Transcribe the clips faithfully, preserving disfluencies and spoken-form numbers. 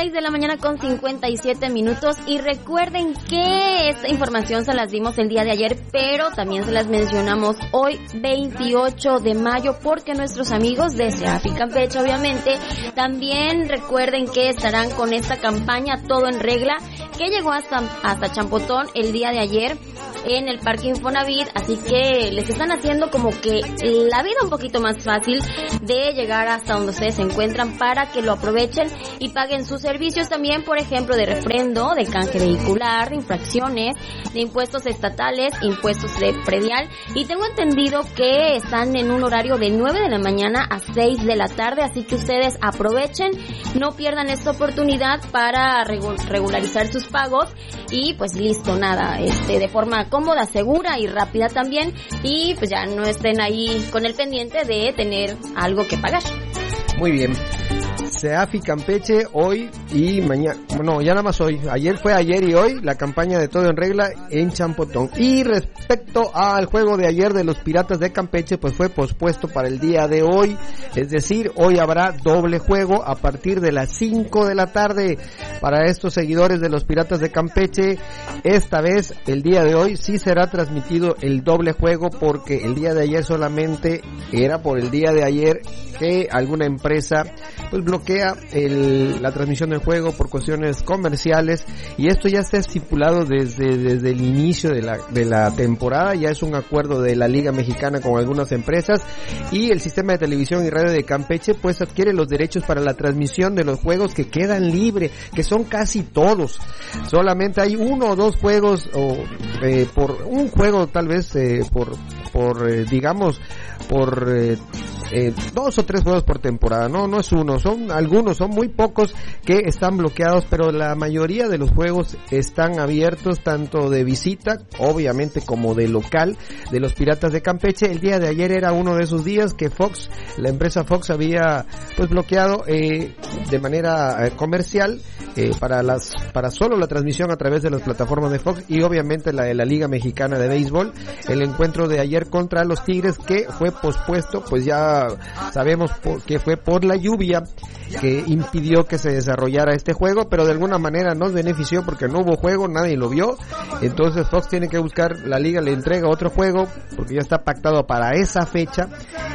seis de la mañana con cincuenta y siete minutos y recuerden que esta información se las dimos el día de ayer, pero también se las mencionamos hoy veintiocho de mayo porque nuestros amigos de SEAFI Campeche obviamente también recuerden que estarán con esta campaña Todo en Regla que llegó hasta, hasta Champotón el día de ayer en el Parque Infonavit, así que les están haciendo como que la vida un poquito más fácil de llegar hasta donde ustedes se encuentran para que lo aprovechen y paguen sus servicios también, por ejemplo, de refrendo, de canje vehicular, de infracciones, de impuestos estatales, impuestos de predial, y tengo entendido que están en un horario de nueve de la mañana a seis de la tarde, así que ustedes aprovechen, no pierdan esta oportunidad para regularizar sus pagos y pues listo, nada, este de forma cómoda, segura y rápida también, y pues ya no estén ahí con el pendiente de tener algo que pagar. Muy bien. SEAFI Campeche hoy y mañana, no, ya nada más hoy, ayer fue ayer y hoy la campaña de Todo en Regla en Champotón. Y respecto al juego de ayer de los Piratas de Campeche, pues fue pospuesto para el día de hoy, es decir, hoy habrá doble juego a partir de las cinco de la tarde para estos seguidores de los Piratas de Campeche. Esta vez, el día de hoy, sí será transmitido el doble juego porque el día de ayer solamente era por el día de ayer que alguna empresa pues bloquea el, la transmisión del juego por cuestiones comerciales, y esto ya está estipulado desde desde el inicio de la de la temporada. Ya es un acuerdo de la Liga Mexicana con algunas empresas, y el sistema de televisión y radio de Campeche pues adquiere los derechos para la transmisión de los juegos que quedan libres, que son casi todos. Solamente hay uno o dos juegos, o eh, por un juego tal vez eh, por por eh, digamos por eh, eh, dos o tres juegos por temporada, no no es uno, son algunos, son muy pocos que están bloqueados, pero la mayoría de los juegos están abiertos, tanto de visita, obviamente, como de local, de los Piratas de Campeche. El día de ayer era uno de esos días que Fox, la empresa Fox, había pues bloqueado eh, de manera eh, comercial eh, para las para solo la transmisión a través de las plataformas de Fox, y obviamente la de la Liga Mexicana de Béisbol, el encuentro de ayer contra los Tigres, que fue pospuesto, pues ya sabemos por, que fue por la lluvia que impidió que se desarrollara este juego, pero de alguna manera nos benefició porque no hubo juego, nadie lo vio. Entonces Fox tiene que buscar, la liga le entrega otro juego porque ya está pactado para esa fecha,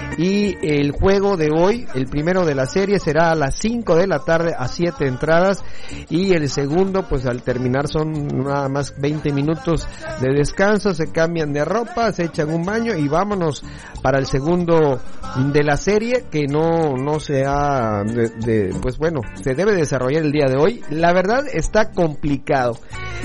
y el juego de hoy, el primero de la serie, será a las cinco de la tarde a siete entradas, y el segundo pues al terminar son nada más veinte minutos de descanso, se cambian de ropa, se echan un baño y vámonos para el segundo de la serie, que no no se ha de, de, pues bueno, se debe desarrollar el día de hoy. La verdad está complicado.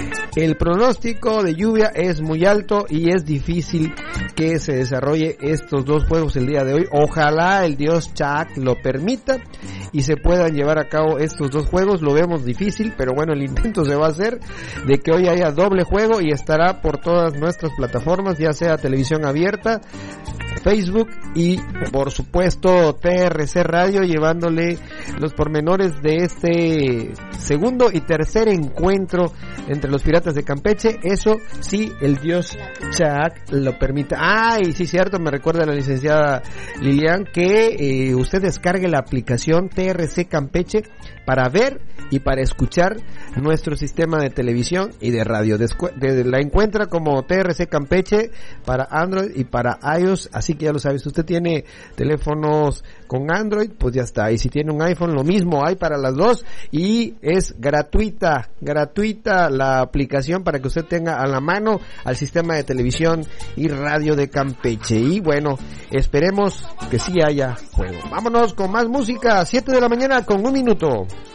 El pronóstico de lluvia es muy alto y es difícil que se desarrolle estos dos juegos el día de hoy. Ojalá el dios Chac lo permita y se puedan llevar a cabo estos dos juegos. Lo vemos difícil, pero bueno, el intento se va a hacer de que hoy haya doble juego, y estará por todas nuestras plataformas, ya sea televisión abierta, Facebook y por supuesto T R C Radio, llevándole los pormenores de este segundo y tercer encuentro entre los Piratas de Campeche. Eso sí, el dios Chac lo permite. Ah, y sí, cierto, me recuerda la licenciada Lilian que eh, usted descargue la aplicación T R C Campeche para ver y para escuchar nuestro sistema de televisión y de radio. Descu- de, la encuentra como T R C Campeche para Android y para iOS, así que ya lo sabes. Si usted tiene teléfonos con Android, pues ya está. Y si tiene un iPhone, lo mismo, hay para las dos, y es gratuita, gratuita la aplicación para que usted tenga a la mano al sistema de televisión y radio de Campeche. Y bueno, esperemos que sí haya juego. Vámonos con más música, siete de la mañana con un minuto.